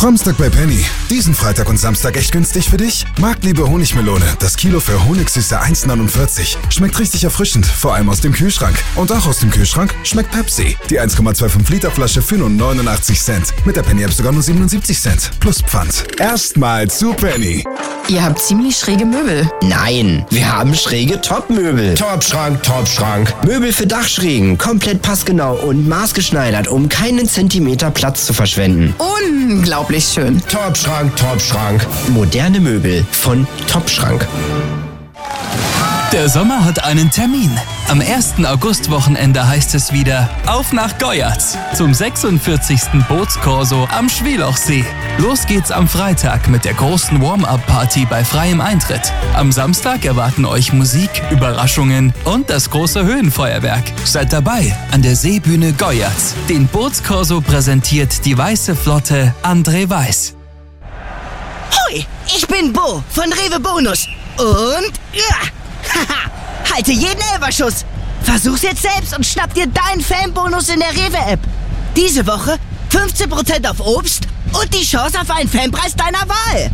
Samstag bei Penny. Diesen Freitag und Samstag echt günstig für dich? Marktliebe Honigmelone. Das Kilo für Honigsüße 1,49. Schmeckt richtig erfrischend, vor allem aus dem Kühlschrank. Und auch aus dem Kühlschrank schmeckt Pepsi. Die 1,25 Liter Flasche für nur 89 Cent. Mit der Penny App sogar nur 77 Cent. Plus Pfand. Erstmal zu Penny. Ihr habt ziemlich schräge Möbel. Nein, wir haben schräge Top-Möbel. Top-Schrank, Top-Schrank. Möbel für Dachschrägen, komplett passgenau und maßgeschneidert, um keinen Zentimeter Platz zu verschwenden. Unglaublich schön. Top-Schrank, Top-Schrank. Moderne Möbel von Top-Schrank. Der Sommer hat einen Termin. Am 1. August-Wochenende heißt es wieder auf nach Goyatz zum 46. Bootskorso am Schwelochsee. Los geht's am Freitag mit der großen Warm-Up-Party bei freiem Eintritt. Am Samstag erwarten euch Musik, Überraschungen und das große Höhenfeuerwerk. Seid dabei an der Seebühne Goyatz. Den Bootskorso präsentiert die Weiße Flotte André Weiß. Hoi, ich bin Bo von Rewe Bonus. Und haha, halte jeden Elferschuss. Versuch's jetzt selbst und schnapp dir deinen Fanbonus in der Rewe-App. Diese Woche 15% auf Obst und die Chance auf einen Fanpreis deiner Wahl.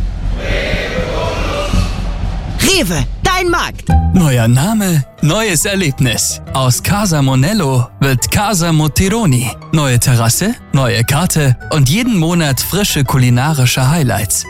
Rewe, dein Markt. Neuer Name, neues Erlebnis. Aus Casa Monello wird Casa Motironi. Neue Terrasse, neue Karte und jeden Monat frische kulinarische Highlights.